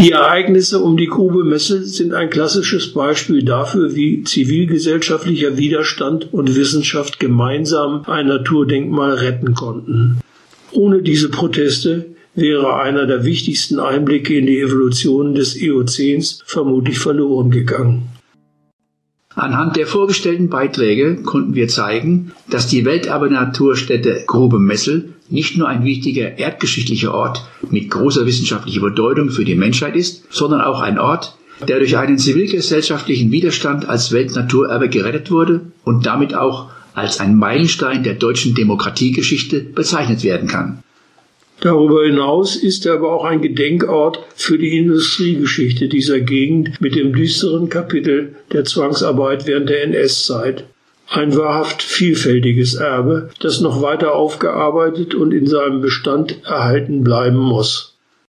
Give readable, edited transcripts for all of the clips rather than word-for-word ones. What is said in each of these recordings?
Die Ereignisse um die Grube Messel sind ein klassisches Beispiel dafür, wie zivilgesellschaftlicher Widerstand und Wissenschaft gemeinsam ein Naturdenkmal retten konnten. Ohne diese Proteste wäre einer der wichtigsten Einblicke in die Evolution des Eozäns vermutlich verloren gegangen. Anhand der vorgestellten Beiträge konnten wir zeigen, dass die Welterbe-Naturstätte Grube Messel nicht nur ein wichtiger erdgeschichtlicher Ort mit großer wissenschaftlicher Bedeutung für die Menschheit ist, sondern auch ein Ort, der durch einen zivilgesellschaftlichen Widerstand als Weltnaturerbe gerettet wurde und damit auch als ein Meilenstein der deutschen Demokratiegeschichte bezeichnet werden kann. Darüber hinaus ist er aber auch ein Gedenkort für die Industriegeschichte dieser Gegend mit dem düsteren Kapitel der Zwangsarbeit während der NS-Zeit. Ein wahrhaft vielfältiges Erbe, das noch weiter aufgearbeitet und in seinem Bestand erhalten bleiben muss.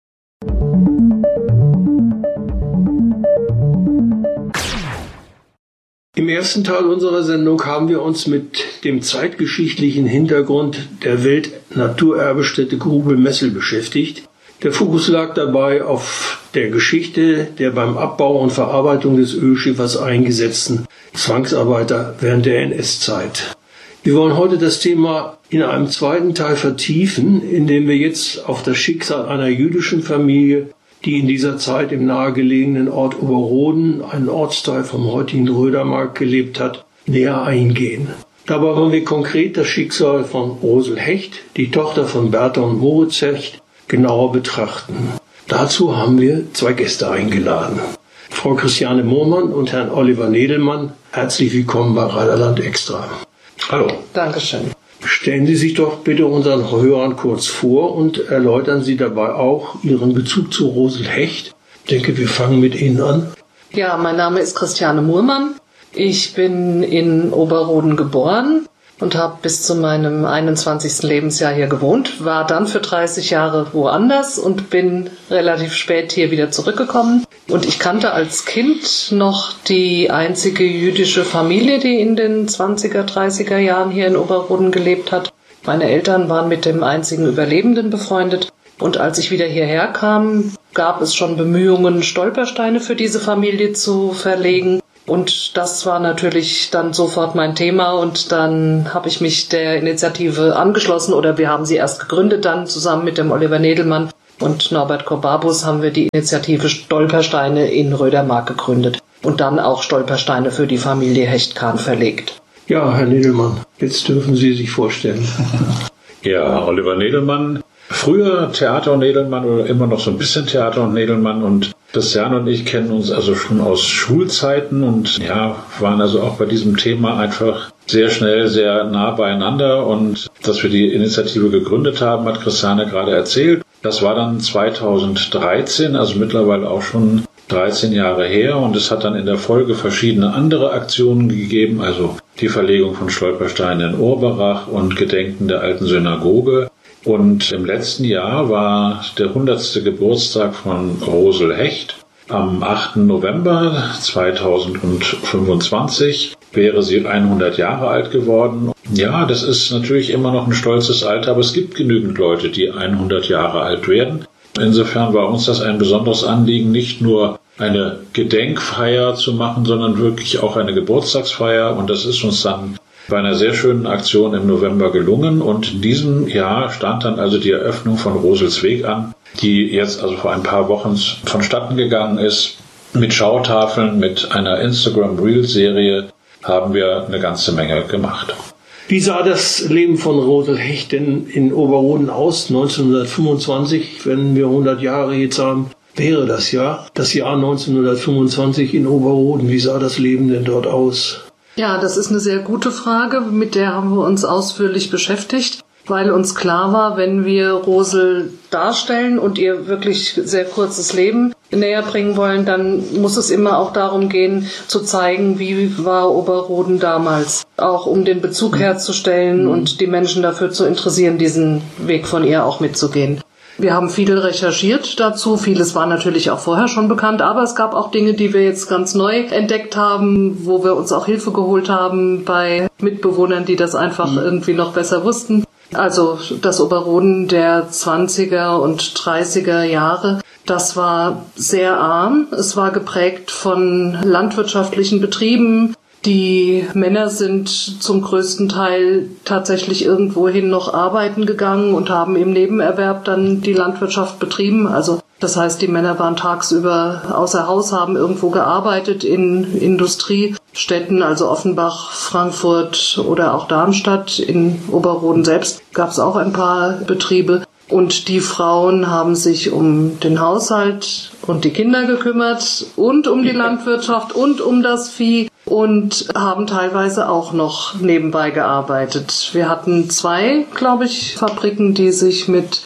Im ersten Teil unserer Sendung haben wir uns mit dem zeitgeschichtlichen Hintergrund der Weltnaturerbestätte Grube Messel beschäftigt. Der Fokus lag dabei auf der Geschichte der beim Abbau und Verarbeitung des Ölschiffers eingesetzten Zwangsarbeiter während der NS-Zeit. Wir wollen heute das Thema in einem zweiten Teil vertiefen, indem wir jetzt auf das Schicksal einer jüdischen Familie, die in dieser Zeit im nahegelegenen Ort Oberroden, einen Ortsteil vom heutigen Rödermark, gelebt hat, näher eingehen. Dabei wollen wir konkret das Schicksal von Rosel Hecht, die Tochter von Bertha und Moritz Hecht, genauer betrachten. Dazu haben wir zwei Gäste eingeladen. Frau Christiane Moormann und Herrn Oliver Nedelmann, herzlich willkommen bei Rheinland Extra. Hallo. Dankeschön. Stellen Sie sich doch bitte unseren Hörern kurz vor und erläutern Sie dabei auch Ihren Bezug zu Rosel Hecht. Ich denke, wir fangen mit Ihnen an. Ja, mein Name ist Christiane Moormann. Ich bin in Oberroden geboren und habe bis zu meinem 21. Lebensjahr hier gewohnt, war dann für 30 Jahre woanders und bin relativ spät hier wieder zurückgekommen. Und ich kannte als Kind noch die einzige jüdische Familie, die in den 20er, 30er Jahren hier in Oberroden gelebt hat. Meine Eltern waren mit dem einzigen Überlebenden befreundet. Und als ich wieder hierher kam, gab es schon Bemühungen, Stolpersteine für diese Familie zu verlegen. Und das war natürlich dann sofort mein Thema und dann habe ich mich der Initiative angeschlossen oder wir haben sie erst gegründet, dann zusammen mit dem Oliver Nedelmann und Norbert Korbabus haben wir die Initiative Stolpersteine in Rödermark gegründet und dann auch Stolpersteine für die Familie Hecht-Kahn verlegt. Ja, Herr Nedelmann, jetzt dürfen Sie sich vorstellen. Ja, Oliver Nedelmann, früher Theater und Nedelmann oder immer noch so ein bisschen Theater und Nedelmann und Christian und ich kennen uns also schon aus Schulzeiten und ja, waren also auch bei diesem Thema einfach sehr schnell, sehr nah beieinander und dass wir die Initiative gegründet haben, hat Christiane gerade erzählt. Das war dann 2013, also mittlerweile auch schon 13 Jahre her und es hat dann in der Folge verschiedene andere Aktionen gegeben, also die Verlegung von Stolpersteinen in Urberach und Gedenken der alten Synagoge. Und im letzten Jahr war der 100. Geburtstag von Rosel Hecht. Am 8. November 2025 wäre sie 100 Jahre alt geworden. Ja, das ist natürlich immer noch ein stolzes Alter, aber es gibt genügend Leute, die 100 Jahre alt werden. Insofern war uns das ein besonderes Anliegen, nicht nur eine Gedenkfeier zu machen, sondern wirklich auch eine Geburtstagsfeier. Und das ist uns dann bei einer sehr schönen Aktion im November gelungen und in diesem Jahr stand dann also die Eröffnung von Rosels Weg an, die jetzt also vor ein paar Wochen vonstatten gegangen ist. Mit Schautafeln, mit einer Instagram-Reel-Serie haben wir eine ganze Menge gemacht. Wie sah das Leben von Rosel Hecht denn in Oberroden aus 1925, wenn wir 100 Jahre jetzt haben? Wäre das Jahr 1925 in Oberroden. Wie sah das Leben denn dort aus? Ja, das ist eine sehr gute Frage, mit der haben wir uns ausführlich beschäftigt, weil uns klar war, wenn wir Rosel darstellen und ihr wirklich sehr kurzes Leben näher bringen wollen, dann muss es immer auch darum gehen, zu zeigen, wie war Oberroden damals, auch um den Bezug herzustellen und die Menschen dafür zu interessieren, diesen Weg von ihr auch mitzugehen. Wir haben viel recherchiert dazu, vieles war natürlich auch vorher schon bekannt, aber es gab auch Dinge, die wir jetzt ganz neu entdeckt haben, wo wir uns auch Hilfe geholt haben bei Mitbewohnern, die das einfach irgendwie noch besser wussten. Also das Oberroden der 20er und 30er Jahre Das war sehr arm. Es war geprägt von landwirtschaftlichen Betrieben. Die Männer sind zum größten Teil tatsächlich irgendwohin noch arbeiten gegangen und haben im Nebenerwerb dann die Landwirtschaft betrieben. Also das heißt, die Männer waren tagsüber außer Haus, haben irgendwo gearbeitet in Industriestädten, also Offenbach, Frankfurt oder auch Darmstadt. In Oberroden selbst gab es auch ein paar Betriebe. Und die Frauen haben sich um den Haushalt und die Kinder gekümmert und um die Landwirtschaft und um das Vieh und haben teilweise auch noch nebenbei gearbeitet. Wir hatten 2, glaube ich, Fabriken, die sich mit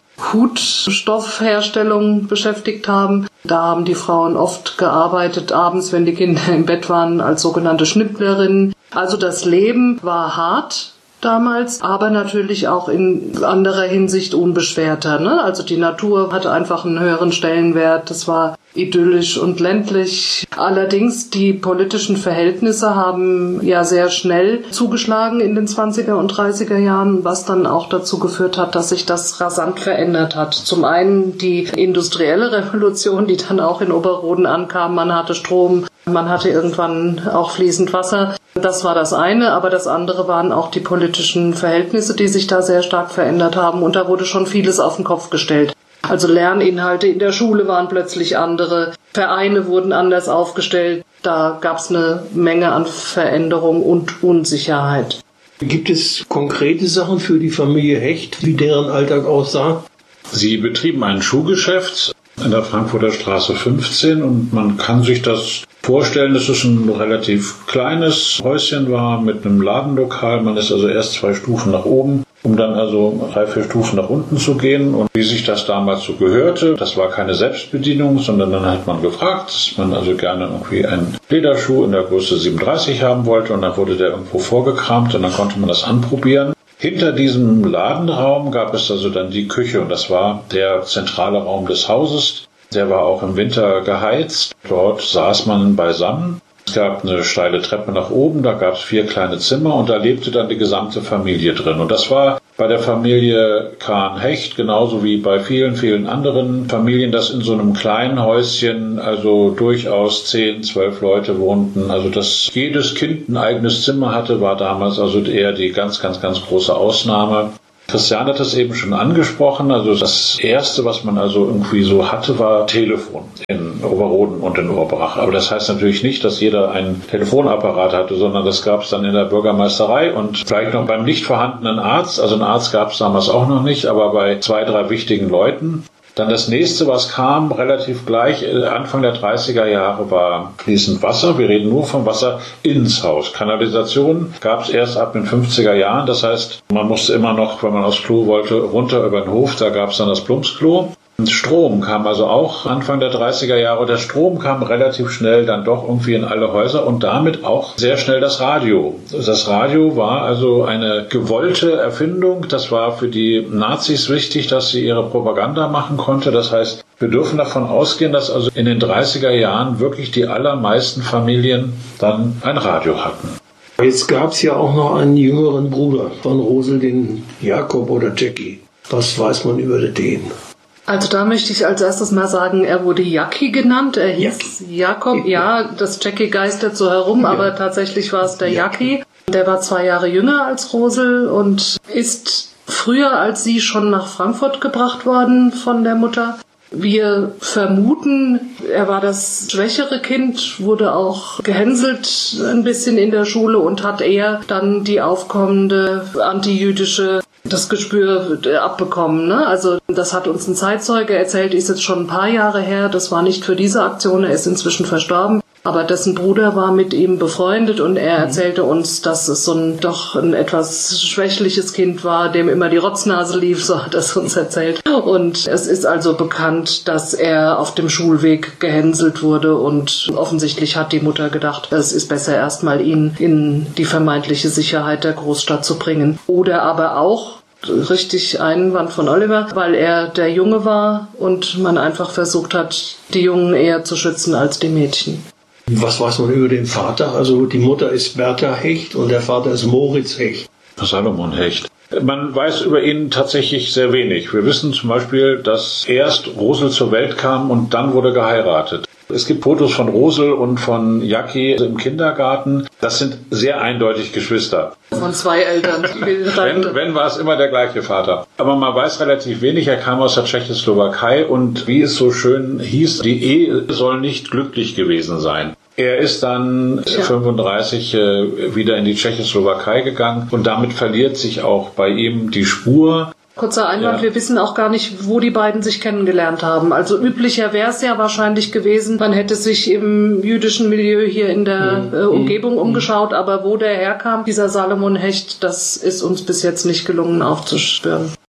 Hutstoffherstellung beschäftigt haben. Da haben die Frauen oft gearbeitet, abends, wenn die Kinder im Bett waren, als sogenannte Schnittlerinnen. Also das Leben war hart damals, aber natürlich auch in anderer Hinsicht unbeschwerter, ne? Also die Natur hatte einfach einen höheren Stellenwert, das war idyllisch und ländlich. Allerdings die politischen Verhältnisse haben ja sehr schnell zugeschlagen in den 20er und 30er Jahren, was dann auch dazu geführt hat, dass sich das rasant verändert hat. Zum einen die industrielle Revolution, die dann auch in Oberroden ankam, man hatte Strom, man hatte irgendwann auch fließend Wasser. Das war das eine, aber das andere waren auch die politischen Verhältnisse, die sich da sehr stark verändert haben. Und da wurde schon vieles auf den Kopf gestellt. Also Lerninhalte in der Schule waren plötzlich andere, Vereine wurden anders aufgestellt. Da gab es eine Menge an Veränderung und Unsicherheit. Gibt es konkrete Sachen für die Familie Hecht, wie deren Alltag aussah? Sie betrieben ein Schuhgeschäft in der Frankfurter Straße 15 und man kann sich das vorstellen, dass es ein relativ kleines Häuschen war mit einem Ladenlokal. Man ist also erst 2 Stufen nach oben, um dann also 3, 4 Stufen nach unten zu gehen. Und wie sich das damals so gehörte, das war keine Selbstbedienung, sondern dann hat man gefragt, dass man also gerne irgendwie einen Lederschuh in der Größe 37 haben wollte und dann wurde der irgendwo vorgekramt und dann konnte man das anprobieren. Hinter diesem Ladenraum gab es also dann die Küche und das war der zentrale Raum des Hauses. Der war auch im Winter geheizt. Dort saß man beisammen. Es gab eine steile Treppe nach oben, da gab es 4 kleine Zimmer und da lebte dann die gesamte Familie drin. Und das war bei der Familie Kahn-Hecht genauso wie bei vielen, vielen anderen Familien, dass in so einem kleinen Häuschen also durchaus 10, 12 Leute wohnten. Also dass jedes Kind ein eigenes Zimmer hatte, war damals also eher die ganz, ganz, ganz große Ausnahme. Christian hat es eben schon angesprochen, also das Erste, was man also irgendwie so hatte, war Telefon in Oberroden und in Urbrach. Aber das heißt natürlich nicht, dass jeder einen Telefonapparat hatte, sondern das gab es dann in der Bürgermeisterei und vielleicht noch beim nicht vorhandenen Arzt. Also einen Arzt gab es damals auch noch nicht, aber bei 2, 3 wichtigen Leuten. Dann das nächste, was kam, relativ gleich, Anfang der 30er Jahre, war fließend Wasser. Wir reden nur vom Wasser ins Haus. Kanalisation gab es erst ab den 50er Jahren. Das heißt, man musste immer noch, wenn man aufs Klo wollte, runter über den Hof. Da gab es dann das Plumpsklo. Und Strom kam also auch Anfang der 30er Jahre. Der Strom kam relativ schnell dann doch irgendwie in alle Häuser und damit auch sehr schnell das Radio. Das Radio war also eine gewollte Erfindung. Das war für die Nazis wichtig, dass sie ihre Propaganda machen konnte. Das heißt, wir dürfen davon ausgehen, dass also in den 30er Jahren wirklich die allermeisten Familien dann ein Radio hatten. Jetzt gab es ja auch noch einen jüngeren Bruder von Rosel, den Jakob oder Jackie. Was weiß man über den? Also da möchte ich als erstes mal sagen, er wurde Jackie genannt, er hieß Jakob, ja, das Jackie geistert so herum, ja. Aber tatsächlich war es der Jackie. Der war 2 Jahre jünger als Rosel und ist früher als sie schon nach Frankfurt gebracht worden von der Mutter. Wir vermuten, er war das schwächere Kind, wurde auch gehänselt ein bisschen in der Schule und hat eher dann die aufkommende antijüdische das Gespür abbekommen, ne? Also das hat uns ein Zeitzeuge erzählt, ist jetzt schon ein paar Jahre her, das war nicht für diese Aktion, er ist inzwischen verstorben, aber dessen Bruder war mit ihm befreundet und er erzählte uns, dass es doch ein etwas schwächliches Kind war, dem immer die Rotznase lief, so hat er es uns erzählt. Und es ist also bekannt, dass er auf dem Schulweg gehänselt wurde und offensichtlich hat die Mutter gedacht, es ist besser erstmal ihn in die vermeintliche Sicherheit der Großstadt zu bringen. Oder aber auch, richtig Einwand von Oliver, weil er der Junge war und man einfach versucht hat, die Jungen eher zu schützen als die Mädchen. Was weiß man über den Vater? Also die Mutter ist Bertha Hecht und der Vater ist Moritz Hecht. Salomon Hecht. Man weiß über ihn tatsächlich sehr wenig. Wir wissen zum Beispiel, dass erst Rosel zur Welt kam und dann wurde geheiratet. Es gibt Fotos von Rosel und von Jackie im Kindergarten. Das sind sehr eindeutig Geschwister. Von zwei Eltern. Wenn war es immer der gleiche Vater. Aber man weiß relativ wenig. Er kam aus der Tschechoslowakei und wie es so schön hieß, die Ehe soll nicht glücklich gewesen sein. Er ist dann 35 wieder in die Tschechoslowakei gegangen und damit verliert sich auch bei ihm die Spur. Kurzer Einwand, wir wissen auch gar nicht, wo die beiden sich kennengelernt haben. Also üblicher wäre es ja wahrscheinlich gewesen, man hätte sich im jüdischen Milieu hier in der Umgebung umgeschaut, aber wo der herkam, dieser Salomon Hecht, das ist uns bis jetzt nicht gelungen aufzuspüren.